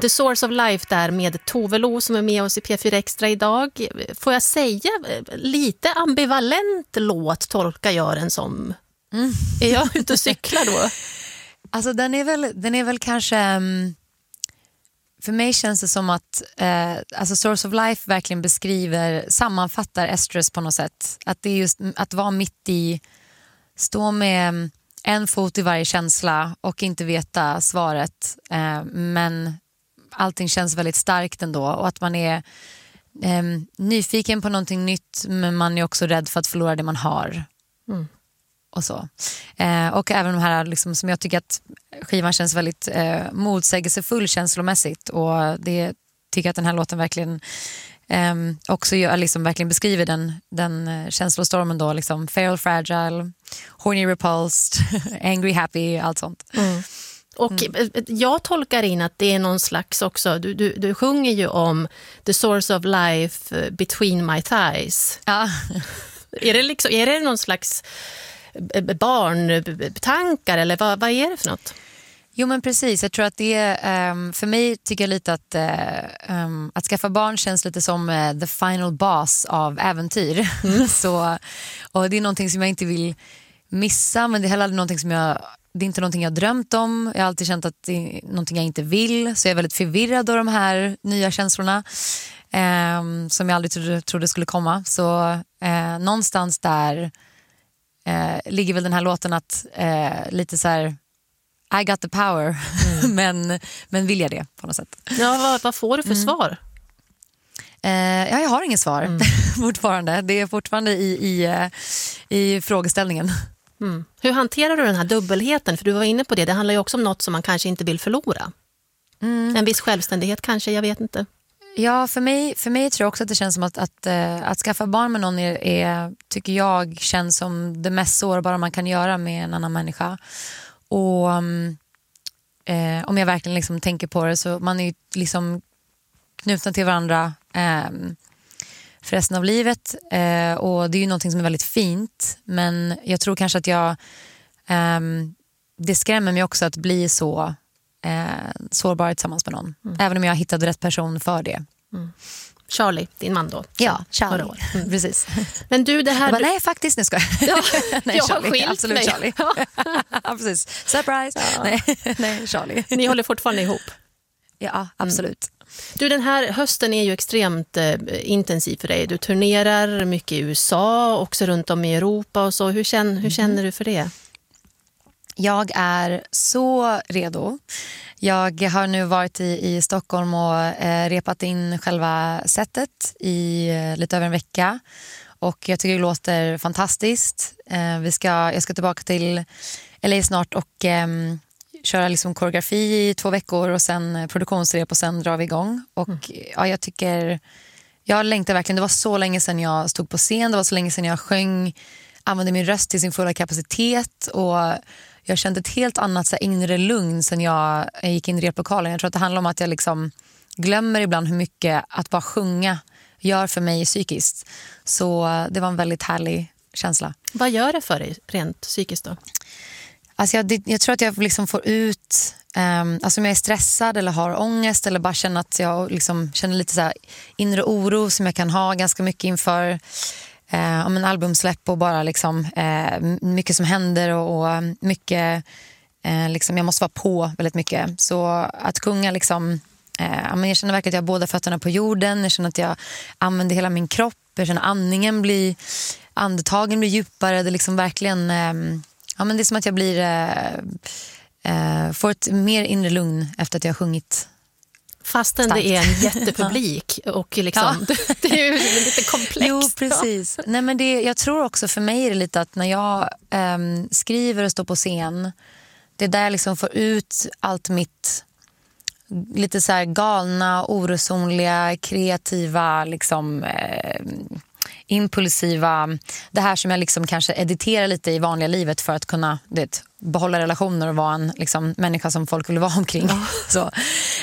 The Source of Life där med Tove Lo som är med oss i P4 Extra idag. Får jag säga, lite ambivalent låt tolkar jag den som. Är jag ute och cyklar då? Alltså den är väl kanske... För mig känns det som att alltså Source of Life verkligen sammanfattar Estrus på något sätt. Att det är just att vara mitt i, stå med en fot i varje känsla och inte veta svaret. Men allting känns väldigt starkt ändå. Och att man är nyfiken på någonting nytt, men man är också rädd för att förlora det man har. Och så. Och även de här liksom, som jag tycker att skivan känns väldigt motsägelsefull känslomässigt, och det tycker jag att den här låten verkligen också liksom verkligen beskriver den känslostormen då, liksom feral, fragile, horny, repulsed, angry, happy, allt sånt. Och jag tolkar in att det är någon slags också, du sjunger ju om the source of life between my thighs. Ja. Är det någon slags barntankar eller vad är det för något? Jo men precis, jag tror att det är, för mig tycker jag lite att skaffa barn känns lite som the final boss av äventyr. Så, och det är någonting som jag inte vill missa, men det är heller någonting det är inte någonting jag drömt om. Jag har alltid känt att det är någonting jag inte vill, så jag är väldigt förvirrad av de här nya känslorna som jag aldrig trodde skulle komma. Så någonstans där ligger väl den här låten att lite så här, I got the power, men vill jag det på något sätt. Ja, vad får du för svar? Ja, jag har inget svar fortfarande. Det är fortfarande i frågeställningen. Hur hanterar du den här dubbelheten? För du var inne på det handlar ju också om något som man kanske inte vill förlora. En viss självständighet kanske, jag vet inte. Ja, för mig tror jag också att det känns som att skaffa barn med någon tycker jag känns som det mest sårbara man kan göra med en annan människa. Och om jag verkligen liksom tänker på det, så man är ju liksom knutna till varandra för resten av livet, och det är ju någonting som är väldigt fint, men jag tror kanske att det skrämmer mig också att bli så sårbar tillsammans med någon, även om jag hittade rätt person för det. Charlie, din man då. Ja, Charlie. Precis. Men du, det här... nej, faktiskt, nu ska jag. Nej, jag Charlie, skilt absolut mig. Charlie. Ja, precis. Surprise. Ja. Nej, Charlie. Ni håller fortfarande ihop. Ja, absolut. Du, den här hösten är ju extremt intensiv för dig. Du turnerar mycket i USA, också runt om i Europa och så. Hur känner du för det? Jag är så redo. Jag har nu varit i Stockholm och repat in själva setet i lite över en vecka. Och jag tycker det låter fantastiskt. Jag ska tillbaka till LA snart och köra liksom koreografi i 2 veckor och sen produktionsrep och sen drar vi igång. Och ja, jag längtar verkligen. Det var så länge sedan jag stod på scen, det var så länge sedan jag använde min röst till sin fulla kapacitet, och jag kände ett helt annat så här, inre lugn sen jag gick in i replokalen. Jag tror att det handlar om att jag liksom glömmer ibland hur mycket att bara sjunga gör för mig psykiskt. Så det var en väldigt härlig känsla. Vad gör det för dig rent psykiskt då? Alltså jag tror att jag liksom får ut, alltså om jag är stressad eller har ångest eller bara känner att jag liksom känner lite så här inre oro som jag kan ha ganska mycket inför om en albumsläpp, och bara liksom mycket som händer och mycket liksom jag måste vara på väldigt mycket. Så att sjunga liksom men jag känner verkligen att jag har båda fötterna på jorden. Jag känner att jag använder hela min kropp. Jag känner andetagen blir djupare. Det är liksom verkligen men det är som att jag får ett mer inre lugn efter att jag har sjungit. Fastän starkt. Det är en jättepublik och liksom, det är ju lite komplext. Jo, precis. Nej, men jag tror också för mig är det lite att när jag skriver och står på scen, det är där jag liksom får ut allt mitt lite så här galna, oresonliga, kreativa, liksom impulsiva, det här som jag liksom kanske editerar lite i vanliga livet för att kunna behålla relationer och vara en liksom, människa som folk vill vara omkring. Så